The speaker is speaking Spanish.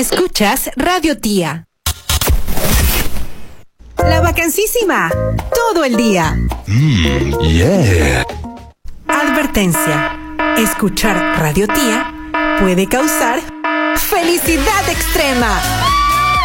Escuchas Radio Tía. La vacancísima. Todo el día. Yeah. Advertencia. Escuchar Radio Tía puede causar felicidad extrema.